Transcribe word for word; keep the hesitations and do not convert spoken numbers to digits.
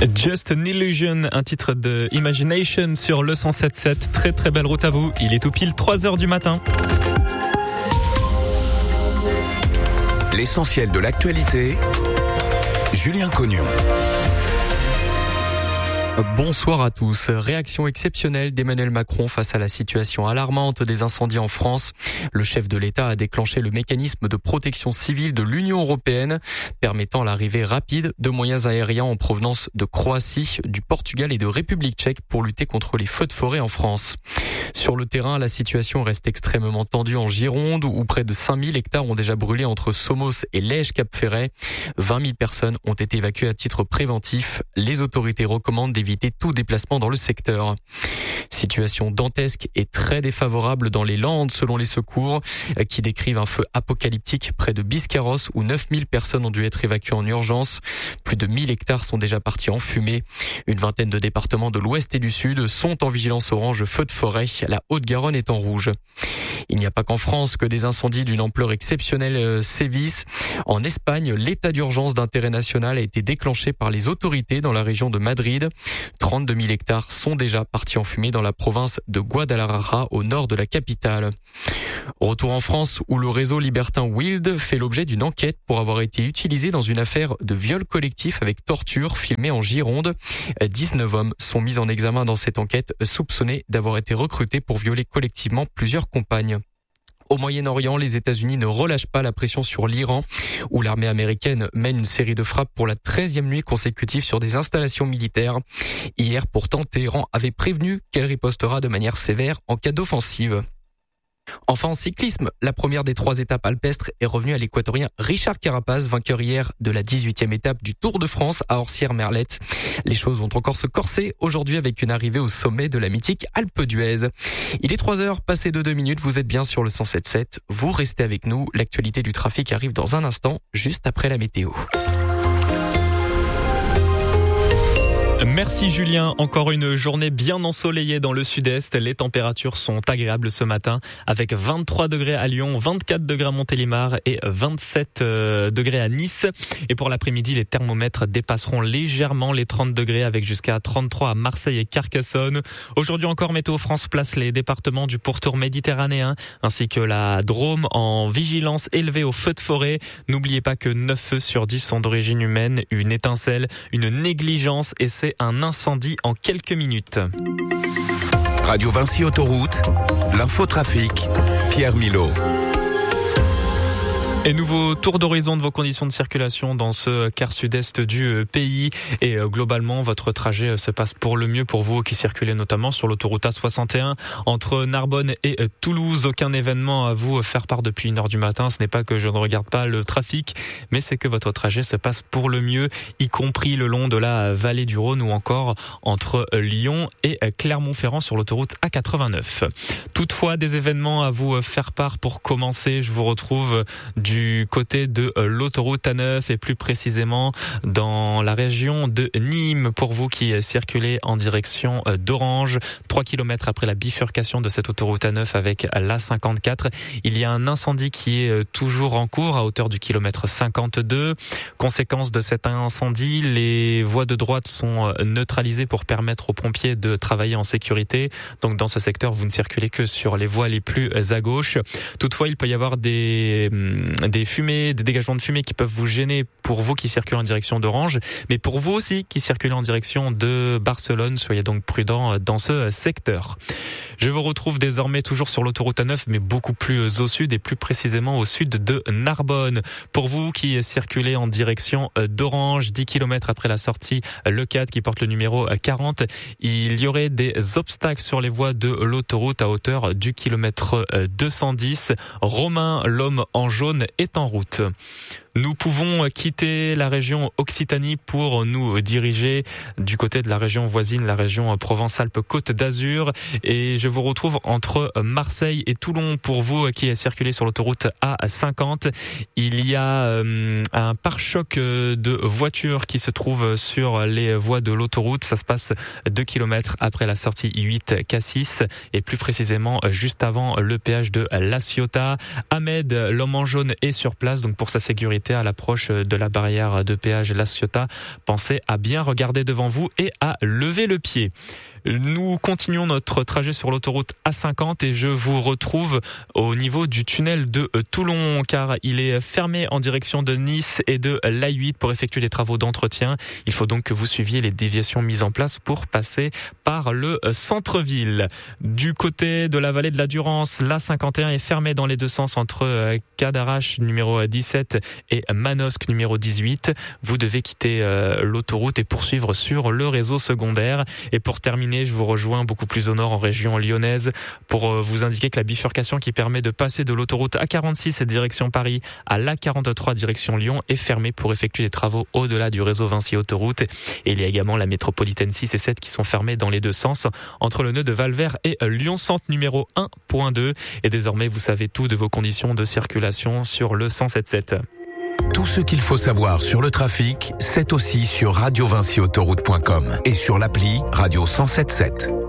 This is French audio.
Just an Illusion, un titre de Imagination sur le cent sept virgule sept. Très très belle route à vous. Il est tout pile trois heures du matin. L'essentiel de l'actualité, Julien Cognon. Bonsoir à tous. Réaction exceptionnelle d'Emmanuel Macron face à la situation alarmante des incendies en France. Le chef de l'État a déclenché le mécanisme de protection civile de l'Union européenne, permettant l'arrivée rapide de moyens aériens en provenance de Croatie, du Portugal et de République tchèque pour lutter contre les feux de forêt en France. Sur le terrain, la situation reste extrêmement tendue en Gironde, où près de cinq mille hectares ont déjà brûlé entre Somos et Lège-Cap-Ferret. vingt mille personnes ont été évacuées à titre préventif. Les autorités recommandent d'éviter tout déplacement dans le secteur. Situation dantesque et très défavorable dans les Landes selon les secours, qui décrivent un feu apocalyptique près de Biscarrosse où neuf mille personnes ont dû être évacuées en urgence. Plus de mille hectares sont déjà partis en fumée. Une vingtaine de départements de l'ouest et du sud sont en vigilance orange feu de forêt. La Haute-Garonne est en rouge. Il n'y a pas qu'en France que des incendies d'une ampleur exceptionnelle sévissent. En Espagne, l'état d'urgence d'intérêt national a été déclenché par les autorités dans la région de Madrid. trente-deux mille hectares sont déjà partis en fumée dans la province de Guadalajara, au nord de la capitale. Retour en France où le réseau libertin Wild fait l'objet d'une enquête pour avoir été utilisé dans une affaire de viol collectif avec torture filmée en Gironde. dix-neuf hommes sont mis en examen dans cette enquête, soupçonnés d'avoir été recrutés pour violer collectivement plusieurs compagnes. Au Moyen-Orient, les États-Unis ne relâchent pas la pression sur l'Iran, où l'armée américaine mène une série de frappes pour la treizième nuit consécutive sur des installations militaires. Hier, pourtant, Téhéran avait prévenu qu'elle ripostera de manière sévère en cas d'offensive. Enfin en cyclisme, la première des trois étapes alpestres est revenue à l'équatorien Richard Carapaz, vainqueur hier de la dix-huitième étape du Tour de France à Orsières-Merlette. Les choses vont encore se corser aujourd'hui avec une arrivée au sommet de la mythique Alpe d'Huez. Il est trois heures, passé de deux minutes, vous êtes bien sur le cent sept virgule sept. Vous restez avec nous, l'actualité du trafic arrive dans un instant, juste après la météo. Merci Julien, encore une journée bien ensoleillée dans le sud-est. Les températures sont agréables ce matin avec vingt-trois degrés à Lyon, vingt-quatre degrés à Montélimar et vingt-sept degrés à Nice. Et pour l'après-midi, les thermomètres dépasseront légèrement les trente degrés avec jusqu'à trente-trois à Marseille et Carcassonne. Aujourd'hui encore, Météo France place les départements du pourtour méditerranéen ainsi que la Drôme en vigilance élevée aux feux de forêt. N'oubliez pas que neuf feux sur dix sont d'origine humaine, une étincelle, une négligence et c'est un incendie en quelques minutes. Radio Vinci Autoroute, l'infotrafic, Pierre Milot. Et nouveau tour d'horizon de vos conditions de circulation dans ce quart sud-est du pays. Et globalement, votre trajet se passe pour le mieux pour vous qui circulez notamment sur l'autoroute A soixante et un entre Narbonne et Toulouse. Aucun événement à vous faire part depuis une heure du matin. Ce n'est pas que je ne regarde pas le trafic, mais c'est que votre trajet se passe pour le mieux, y compris le long de la vallée du Rhône ou encore entre Lyon et Clermont-Ferrand sur l'autoroute A quatre-vingt-neuf. Toutefois, des événements à vous faire part pour commencer. Je vous retrouve du du côté de l'autoroute A neuf et plus précisément dans la région de Nîmes pour vous qui circulez en direction d'Orange. trois kilomètres après la bifurcation de cette autoroute A neuf avec l'A cinquante-quatre, il y a un incendie qui est toujours en cours à hauteur du kilomètre cinquante-deux. Conséquence de cet incendie, les voies de droite sont neutralisées pour permettre aux pompiers de travailler en sécurité. Donc dans ce secteur, vous ne circulez que sur les voies les plus à gauche. Toutefois, il peut y avoir des des fumées, des dégagements de fumée qui peuvent vous gêner pour vous qui circulez en direction d'Orange, mais pour vous aussi qui circulez en direction de Barcelone, soyez donc prudents dans ce secteur. Je vous retrouve désormais toujours sur l'autoroute A neuf, mais beaucoup plus au sud et plus précisément au sud de Narbonne. Pour vous qui circulez en direction d'Orange, dix kilomètres après la sortie Le quatre qui porte le numéro quarante, il y aurait des obstacles sur les voies de l'autoroute à hauteur du kilomètre deux cent dix. Romain, l'homme en jaune, est en route. Nous pouvons quitter la région Occitanie pour nous diriger du côté de la région voisine, la région Provence-Alpes-Côte d'Azur. Et je vous retrouve entre Marseille et Toulon pour vous qui circulez sur l'autoroute A cinquante. Il y a euh, un pare-choc de voitures qui se trouve sur les voies de l'autoroute. Ça se passe deux kilomètres après la sortie huit Cassis et plus précisément juste avant le péage de La Ciotat. Ahmed, l'homme en jaune, est sur place donc pour sa sécurité. arrêté à l'approche de la barrière de péage La Ciotat. Pensez à bien regarder devant vous et à lever le pied. Nous continuons notre trajet sur l'autoroute A cinquante et je vous retrouve au niveau du tunnel de Toulon car il est fermé en direction de Nice et de l'A huit pour effectuer les travaux d'entretien. Il faut donc que vous suiviez les déviations mises en place pour passer par le centre-ville. Du côté de la vallée de la Durance, l'A cinquante et un est fermé dans les deux sens entre Cadarache numéro dix-sept et Manosque numéro dix-huit. Vous devez quitter l'autoroute et poursuivre sur le réseau secondaire. Et pour terminer, je vous rejoins beaucoup plus au nord en région lyonnaise pour vous indiquer que la bifurcation qui permet de passer de l'autoroute A quarante-six direction Paris à l'A quarante-trois direction Lyon est fermée pour effectuer les travaux au-delà du réseau Vinci Autoroute. Et il y a également la métropolitaine six et sept qui sont fermées dans les deux sens entre le nœud de Valvert et Lyon-Centre numéro un point deux. Et désormais, vous savez tout de vos conditions de circulation sur le cent sept sept. Tout ce qu'il faut savoir sur le trafic, c'est aussi sur radio vinci autoroute point com et sur l'appli Radio cent sept sept.